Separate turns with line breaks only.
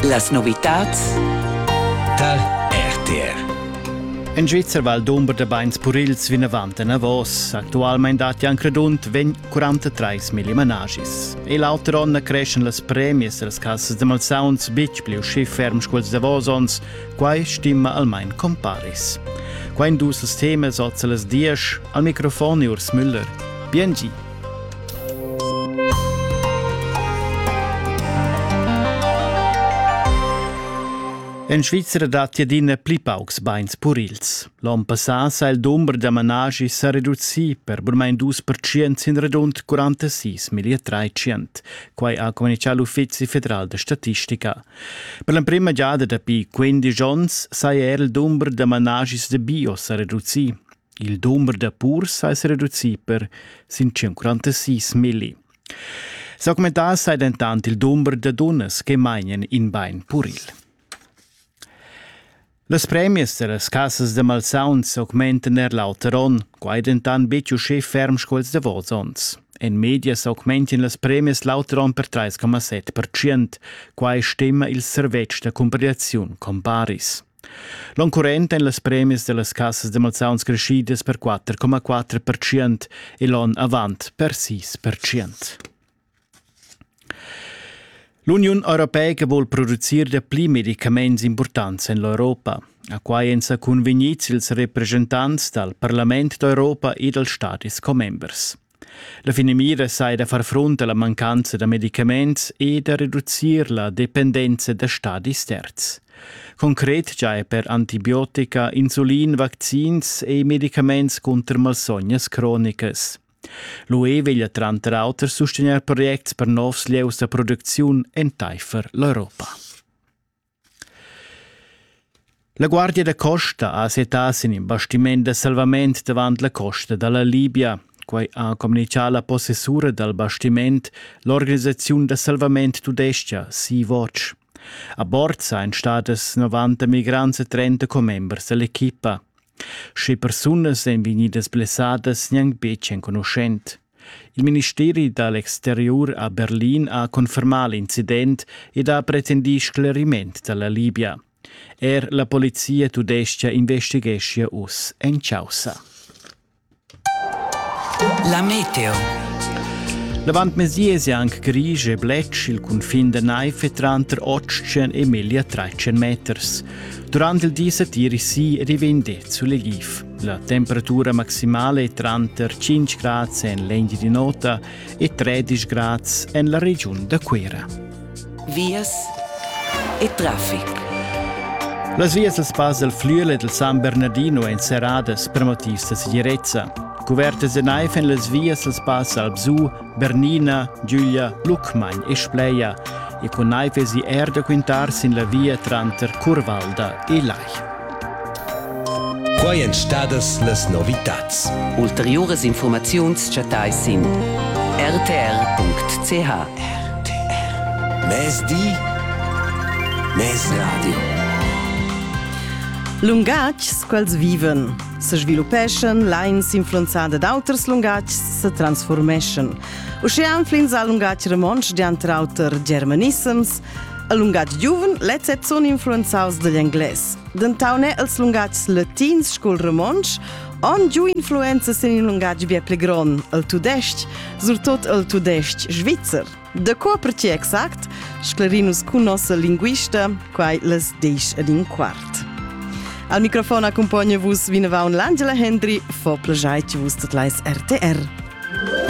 Las novitats
da RTR.
In Svizzera val d'ombra de bains purils vina vantana vos. Actualmein dati anche redunt 43 menagis. E l'altra onna crescen las premies de las cassas de malsauns bitch pliu schiff ferm scuols de vosons, quai stimma almein comparis. Quai indus las temas ozza las 10 al microfono Urs Müller. BNG. In Svizzera dati adina pli paucs bains purils. L'an passà sa il d'ombra de menagis sa reduzzi per burmain 2% sin redunt 46.300, quai ha comunicato l'Uffizi Federal de Statistica. Per la prima giada da pi 15 ons sa il d'ombra de menagis de bio sa reduzzi. Il d'ombra de pur sa reduzzi per 546.000. Sa commentar sa intant il d'ombra de donnes che magnan in bain puril. Las premies de las cassas de malsauns augmentan l'auteron, quai dentan betju chef ferm scuols de vosons. En media augmentan las premies l'auteron per 3,7%, quai stemma il servetg de comparaziun comparis. L'an current en las premies de las cassas de malsauns crescidas per 4,4% e l'an avant per 6%. L'Union Europea vuol producir pli medicaments importants in l'Europa, a quai en sa convegnits ils representants dal Parlament d'Europa e dels Statis co-members. La finimira sai da far fronte alla mancanza de medicaments e da reduzir la dependenza da Statis terz. Concret già per antibiotica, insulin, vaccins e medicaments contra malsognas cronicas. L'UE veglia tranter auter sostener projects per novs lieus de producziun en taifer l'Europa. La Guardia da Costa ha setas in bastiment de salvament davant la costa dalla Libia, quai ha comunicato la possessura del bastiment l'Organizzazione de Salvament Tudestia, Sea-Watch. A bord sain stadas 90 migrants e 30 co-members dell'equipa. Sche persunas en venidas blessadas niang becen conoscent. Il Ministeri dall'Exterior a Berlin ha confermato l'incident ed ha pretendi sclariment dalla Libia. La polizia tudestia investigescia us en Chausa.
La meteo.
Lavant mesies anche grigie e bletch il confin de naife tranter 800 e 1300 meters. Durante il dì satiri si rivende sulle gif. La temperatura maximale è tranter 5 gradi in Legni di Nota e 13 gradi in la regione de Quera.
Vias e traffic.
Las vias al spas del Flüele del San Bernardino encerradas per motivs de sicurezza. Covertes de naife en las vias al spas al Bsu, Bernina, Giulia, Lucmagn e Spleia e con naife si da quintars in la via tranter Curvalda e Lai.
Quai en stadas las novitats.
Ulteriores informaziuns chatais in rtr.ch.
Mes di, mes radio.
Lungatgs quels viven, se sviluppeschen, lines influenzada d'auters lungatgs se transformeschen. Uscian flins a lungatg remonsch dianter auter germanisms, a lungatg juven letzet son influenzaus degli angles. Dentaune als lungatgs latins scol remonsch, on giu influenzas in lungatg bie plegron, al tudest, surtot al tudest svizzer. De co perché exact, sclarinus cunossa linguista, quai les deix ad in quart. Al microfono accompagna vus vinavaun l'Angela Hendry, fo plajait vus tot lais RTR.